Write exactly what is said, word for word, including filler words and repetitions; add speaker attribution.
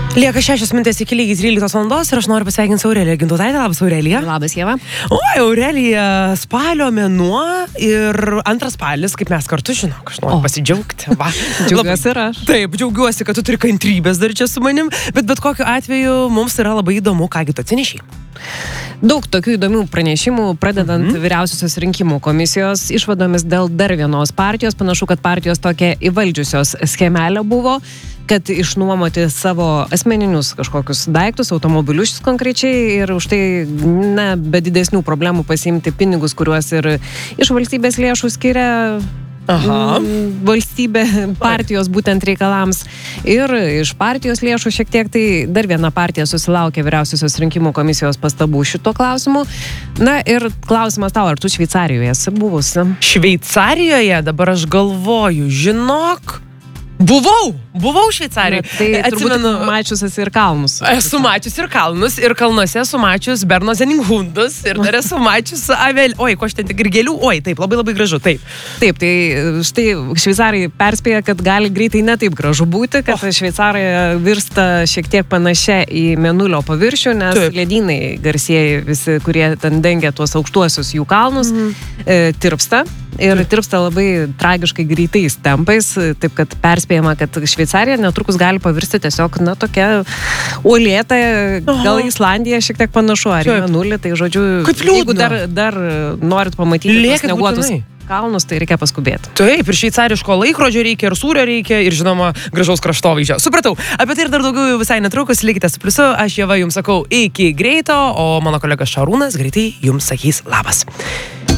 Speaker 1: Lieka šešios minutės iki lygiai tryliktos valandos ir aš noriu pasveikinti Aureliją Gintautaitę. Labas, Aurelija.
Speaker 2: Labas, Ieva.
Speaker 1: O, Aurelija, spalio mėnuo ir antras spalis, kaip mes kartu, žinok, aš noriu o. pasidžiaugti. Va.
Speaker 2: Džiaugiuosi ir aš.
Speaker 1: Taip, džiaugiuosi, kad tu turi kantrybės dar čia su manim, bet bet kokiu atveju mums yra labai įdomu, kągi tu atsineši.
Speaker 2: Daug tokių įdomių pranešimų, pradedant mm-hmm. vyriausiosios rinkimų komisijos išvadomis dėl dar vienos partijos. Panašu, kad partijos tokia įvaldžiusios schemelę buvo, kad išnuomoti savo asmeninius kažkokius daiktus, automobilius konkrečiai ir už tai, na, be didesnių problemų pasiimti pinigus, kuriuos ir iš valstybės lėšų skiria Aha. valstybė partijos būtent reikalams ir iš partijos lėšų šiek tiek. Tai dar viena partija susilaukė vyriausiosios rinkimų komisijos pastabų šito klausimu. Na ir klausimas tau, ar tu Šveicarijoje esi buvusi?
Speaker 1: Šveicarijoje? Dabar aš galvoju, žinok, Buvau, buvau Šveicarijoje.
Speaker 2: Tai atsimenu, mačius esi ir kalnus.
Speaker 1: Esu mačius ir kalnus, ir kalnuose esu mačius Berno Zeninghundus, ir dar esu mačius Avel... Oi, ko aš ten tik ir gėlių, oi, taip, labai labai gražu, taip.
Speaker 2: Taip, tai štai šveicarai perspėja, kad gali greitai netaip gražu būti, kad oh. šveicarai virsta šiek tiek panašia į Mėnulio paviršių, nes taip. ledynai garsieji visi, kurie ten dengia tuos aukštuosius jų kalnus, mm. e, tirpsta. Ir tirpsta labai tragiškai greitais tempais, taip kad perspėjama, kad Šveicarija netrukus gali pavirsti tiesiog, na, tokia uolėta, gal Islandija šiek tiek panašu, ar į Mėnulį, tai žodžiu, jeigu dar, dar norit pamatyti tuos snieguotus kalnus, tai reikia paskubėti.
Speaker 1: Taip, ir šveicariško laikrodžio reikia, ir sūrio reikia, ir žinoma, gražaus kraštovaizdžio. Supratau, apie tai ir dar daugiau visai netrukus, likite su Pliusu, aš Ieva jums sakau iki greito, o mano kolega Šarūnas greitai jums sakys labas.